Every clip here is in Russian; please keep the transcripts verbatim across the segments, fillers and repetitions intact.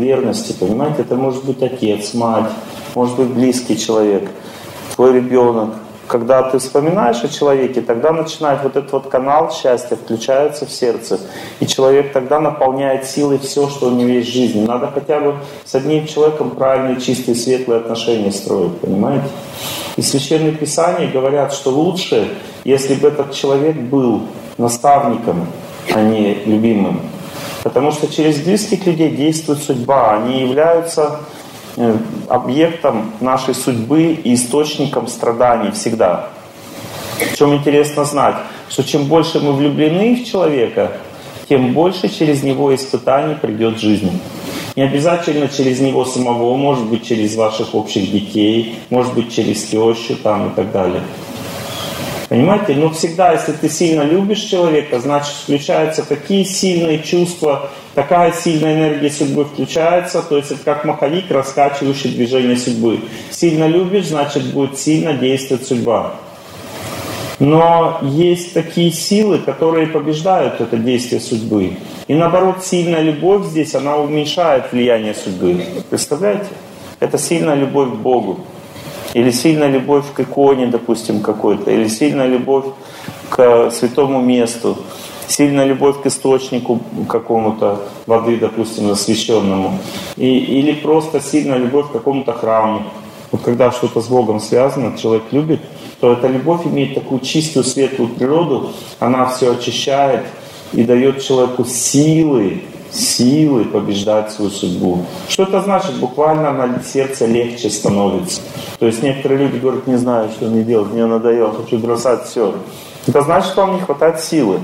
верности, понимаете? Это может быть отец, мать, может быть близкий человек, твой ребенок. Когда ты вспоминаешь о человеке, тогда начинает вот этот вот канал счастья, включается в сердце. И человек тогда наполняет силой все, что у него есть в жизни. Надо хотя бы с одним человеком правильные, чистые, светлые отношения строить, понимаете? И Священные Писания говорят, что лучше, если бы этот человек был наставником, а не любимым. Потому что через близких людей действует судьба. Они являются объектом нашей судьбы и источником страданий всегда. Причем интересно знать, что чем больше мы влюблены в человека, тем больше через него испытаний придет в жизнь. Не обязательно через него самого, может быть через ваших общих детей, может быть через тещу там, и так далее. Понимаете? Но всегда, если ты сильно любишь человека, значит включаются такие сильные чувства, такая сильная энергия судьбы включается, то есть это как маховик, раскачивающий движение судьбы. Сильно любишь, значит будет сильно действовать судьба. Но есть такие силы, которые побеждают это действие судьбы. И наоборот, сильная любовь здесь, она уменьшает влияние судьбы. Представляете? Это сильная любовь к Богу. Или сильная любовь к иконе, допустим, какой-то. Или сильная любовь к святому месту. Сильная любовь к источнику какому-то воды, допустим, освященному. И, или просто сильная любовь к какому-то храму. Вот когда что-то с Богом связано, человек любит, то эта любовь имеет такую чистую, светлую природу, она все очищает и дает человеку силы, силы побеждать свою судьбу. Что это значит? Буквально на сердце легче становится. То есть некоторые люди говорят, не знаю, что мне делать, мне надоело, хочу бросать все. Это значит, что вам не хватает силы.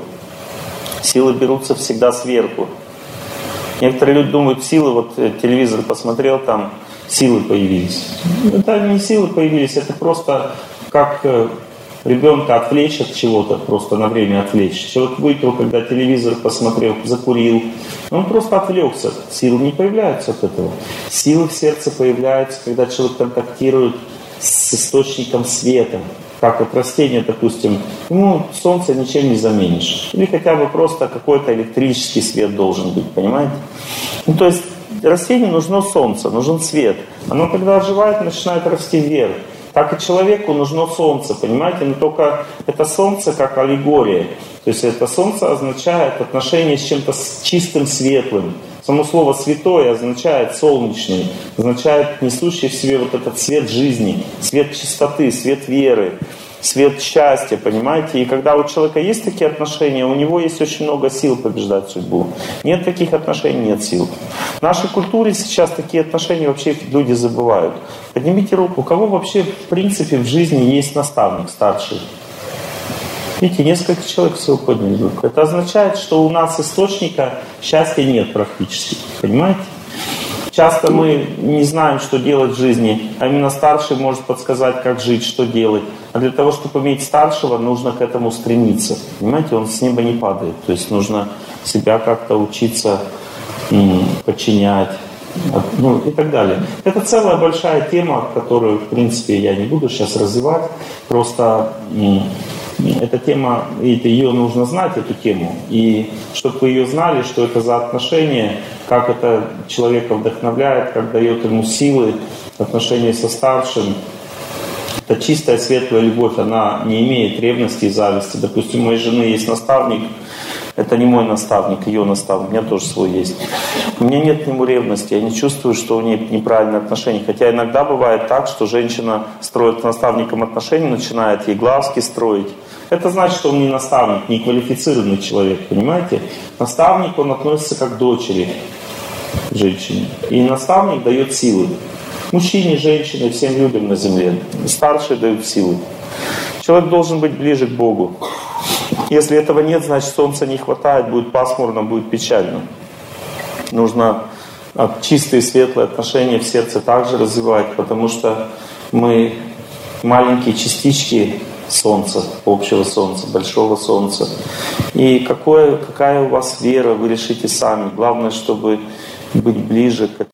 Силы берутся всегда сверху. Некоторые люди думают, силы, вот телевизор посмотрел, там силы появились. Это не силы появились, это просто как ребенка отвлечь от чего-то, просто на время отвлечь. Человек выпил, когда телевизор посмотрел, закурил. Он просто отвлекся. Силы не появляются от этого. Силы в сердце появляются, когда человек контактирует с источником света. Как вот растение, допустим, ему солнце ничем не заменишь. Или хотя бы просто какой-то электрический свет должен быть, понимаете? Ну, то есть растению нужно солнце, нужен свет. Оно когда оживает, начинает расти вверх. Так и человеку нужно солнце, понимаете? Но только это солнце как аллегория. То есть это солнце означает отношение с чем-то чистым, светлым. Само слово «святое» означает «солнечный», означает несущий в себе вот этот свет жизни, свет чистоты, свет веры, свет счастья, понимаете? И когда у человека есть такие отношения, у него есть очень много сил побеждать судьбу. Нет таких отношений, нет сил. В нашей культуре сейчас такие отношения вообще люди забывают. Поднимите руку, у кого вообще в принципе в жизни есть наставник старший? Видите, несколько человек всего подняли руку. Это означает, что у нас источника счастья нет практически. Понимаете? Часто мы не знаем, что делать в жизни, а именно старший может подсказать, как жить, что делать. А для того, чтобы иметь старшего, нужно к этому стремиться. Понимаете, он с неба не падает. То есть нужно себя как-то учиться м, подчинять. Ну, и так далее. Это целая большая тема, которую, в принципе, я не буду сейчас развивать. Просто м, эта тема, ее нужно знать, эту тему. И чтобы вы ее знали, что это за отношения, как это человека вдохновляет, как дает ему силы, отношения со старшим. Это чистая, светлая любовь, она не имеет ревности и зависти. Допустим, у моей жены есть наставник. Это не мой наставник, ее наставник, у меня тоже свой есть. У меня нет к нему ревности, я не чувствую, что у нее неправильные отношения. Хотя иногда бывает так, что женщина строит с наставником отношения, начинает ей глазки строить. Это значит, что он не наставник, не квалифицированный человек, понимаете? Наставник, он относится как к дочери женщине. И наставник дает силы. Мужчине, женщине, всем людям на земле. Старшие дают силы. Человек должен быть ближе к Богу. Если этого нет, значит солнца не хватает, будет пасмурно, будет печально. Нужно чистые, светлые отношения в сердце также развивать, потому что мы маленькие частички солнца, общего солнца, большого солнца. И какое, какая у вас вера, вы решите сами. Главное, чтобы быть ближе к этому.